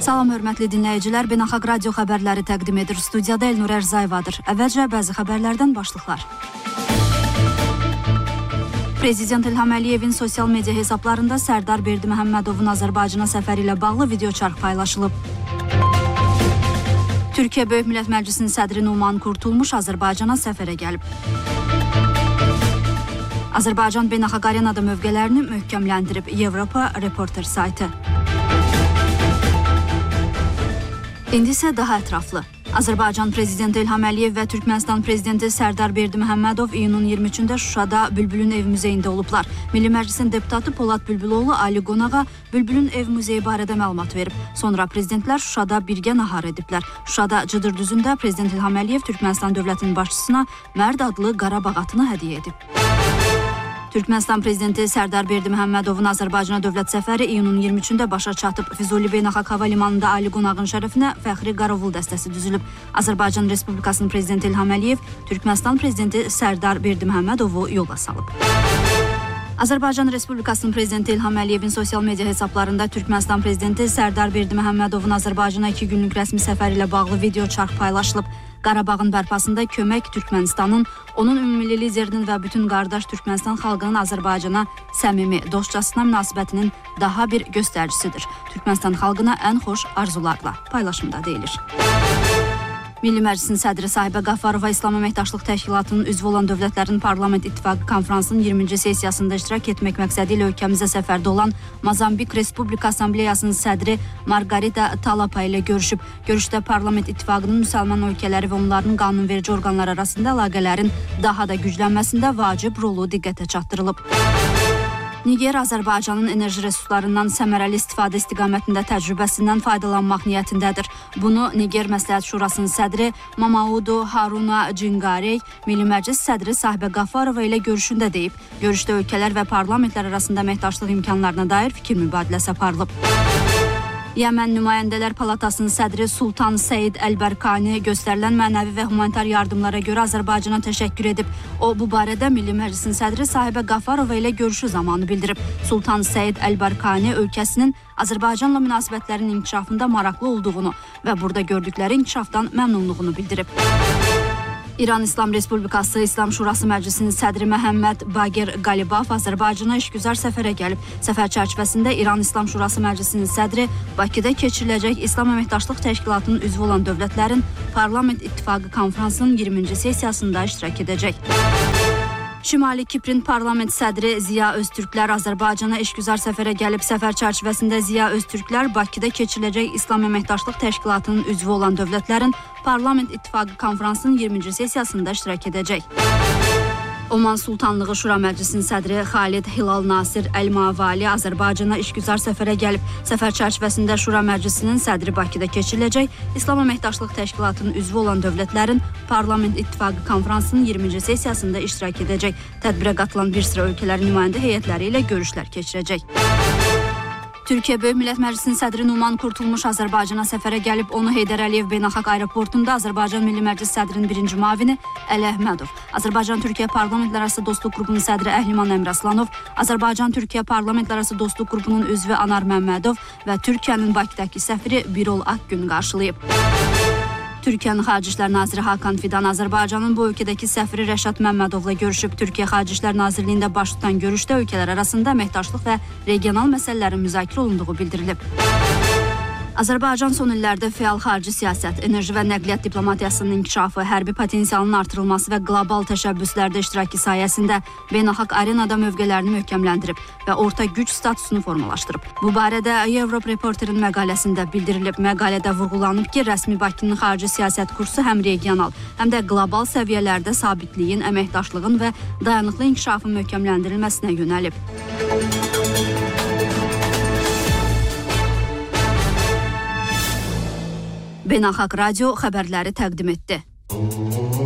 Salam hörmətli dinləyicilər, Beynəlxalq Radio xəbərləri təqdim edir. Studiyada Elnur Ərzayevadır. Əvvəlcə bəzi xəbərlərdən başlıqlar. Prezident İlham Əliyevin sosial media hesablarında Sərdar Berdiməhəmmədovun Azərbaycana səfəri ilə bağlı videoçarx paylaşılıb. Türkiyə Böyük Millət Məclisinin sədri Numan Kurtulmuş Azərbaycana səfərə gəlib. Azərbaycan beynəlxalq arenada mövqələrini möhkəmləndirib. Avropa Reporter saytı. İndi isə daha ətraflı. Azərbaycan Prezidenti İlham Əliyev və Türkmənistan Prezidenti Sərdar Berdiməhəmmədov iyunun 23-də Şuşada Bülbülün ev muzeyində olublar. Milli Məclisin deputatı Polad Bülbüloğlu Ali qonağa Bülbülün ev muzeyi barədə məlumat verib. Sonra prezidentlər Şuşada birgə nahar ediblər. Şuşada Cıdır düzündə Prezident İlham Əliyev Türkmənistan dövlətinin başçısına Mərd adlı Qarabağ atını hədiyyə edib. Türkmənistan Prezidenti Sərdar Berdiməhəmmədovun Azərbaycana dövlət səfəri iyunun 23-də başa çatıb. Füzuli Beynəlxalq Hava Limanında Ali qonağın şərəfinə fəxri qarovul dəstəsi düzülüb. Azərbaycan Respublikasının Prezidenti İlham Əliyev Türkmənistan Prezidenti Sərdar Berdiməhəmmədovu yola salıb. Azərbaycan Respublikasının Prezidenti İlham Əliyevin sosial media hesablarında Türkmənistan Prezidenti Sərdar Berdiməhəmmədovun Azərbaycana 2 günlük rəsmi səfəri ilə bağlı videoçarx paylaşılıb. Qarabağın bərpasında kömək Türkmənistanın, onun ümumilli liderinin və bütün qardaş Türkmənistan xalqının Azərbaycana səmimi, dostcasına münasibətinin daha bir göstəricisidir. Türkmənistan xalqına ən xoş arzularla paylaşımda deyilir. Milli Məclisin sədri Sahibə Qafarova İslam Əməkdaşlıq Təşkilatının üzvü olan dövlətlərin Parlament İttifaqı konfransının 20-ci sessiyasında iştirak etmək məqsədi ilə ölkəmizə səfərdə olan Mozambik Respublika Assambleyasının sədri Margarita Talapa ilə görüşüb. Görüşdə Parlament İttifaqının müsəlman ölkələri və onların qanunverici orqanlar arasında əlaqələrin daha da güclənməsində vacib rolu diqqətə çatdırılıb. Niger Azərbaycanın enerji resurslarından səmərəli istifadə istiqamətində təcrübəsindən faydalanmaq niyyətindədir. Bunu Niger Məsləhət Şurasının sədri Mamaudu Haruna Cingarey Milli Məclis sədri Sahibə Qafarova ilə görüşündə deyib. Görüşdə ölkələr və parlamentlər arasında əməkdaşlıq imkanlarına dair fikir mübadiləsi aparılıb. Yəmən Nümayəndələr Palatasının sədri Sultan Səid Əlbərkani göstərilən mənəvi və humanitar yardımlara görə Azərbaycana təşəkkür edib. O, bu barədə Milli Məclisin sədri Sahibə Qafarova ilə görüşü zamanı bildirib. Sultan Səid Əlbərkani ölkəsinin Azərbaycanla münasibətlərin inkişafında maraqlı olduğunu və burada gördükləri inkişafdan məmnunluğunu bildirib. İran İslam Respublikası İslam Şurası Məclisinin sədri Məhəmməd Bagir Qalibaf Azərbaycana işgüzar səfərə gəlib. Səfər çərçivəsində İran İslam Şurası Məclisinin sədri Bakıda keçiriləcək İslam Əməkdaşlıq Təşkilatının üzvü olan dövlətlərin Parlament İttifaqı konfransının 20-ci sessiyasında iştirak edəcək. Şimali Kiprin parlament sədri Ziya Öztürklər Azərbaycana işgüzar səfərə gəlib. Səfər çərçivəsində Ziya Öztürklər Bakıda keçiriləcək İslam Əməkdaşlıq Təşkilatının üzvü olan dövlətlərin Parlament İttifaqı konfransının 20-ci sessiyasında iştirak edəcək. Oman Sultanlığı Şura Məclisinin sədri Xalid Hilal Nasir Əl-Mavali Azərbaycana işgüzar səfərə gəlib. Səfər çərçivəsində Şura Məclisinin sədri Bakıda keçiriləcək İslam Əməkdaşlıq Təşkilatının üzvü olan dövlətlərin Parlament İttifaqı konfransının 20-ci sessiyasında iştirak edəcək. Tədbirə qatılan bir sıra ölkələrin nümayəndə heyətləri ilə görüşlər keçirəcək. Türkiyə Böyük Millət Məclisinin sədri Numan Kurtulmuş Azərbaycana səfərə gəlib. Onu Heydər Əliyev Beynəlxalq Aeroportunda Azərbaycan Milli Məclis sədrinin birinci müavini Əli Əhmədov, Azərbaycan-Türkiyə Parlamentlərarası Dostluq qrupunun sədri Əhliman Əmraslanov, Azərbaycan-Türkiyə Parlamentlərarası Dostluq qrupunun üzvü Anar Məmmədov və Türkiyənin Bakıdakı səfiri Birol Akgün qarşılayıb. Türkiyənin Xarici İşlər Naziri Hakan Fidan Azərbaycanın bu ölkədəki səfiri Rəşad Məmmədovla görüşüb. Türkiyə Xarici İşlər Nazirliyində baş tutan görüşdə ölkələr arasında əməkdaşlıq və regional məsələlərin müzakirə olunduğu bildirilib. Azərbaycan son illərdə fəal xarici siyasət, enerji və nəqliyyat diplomatiyasının inkişafı, hərbi potensialının artırılması və qlobal təşəbbüslərdə iştirakı sayəsində beynəlxalq arenada mövqələrini möhkəmləndirib və orta güc statusunu formalaşdırıb. Bu barədə Avropa Reporterin məqaləsində bildirilib. Məqalədə vurğulanıb ki, rəsmi Bakının xarici siyasət kursu həm regional, həm də qlobal səviyyələrdə sabitliyin, əməkdaşlığın və dayanıqlı inkişafın möhkəmləndirilməsinə yönəlib. Beynəlxalq Radio xəbərləri təqdim etdi.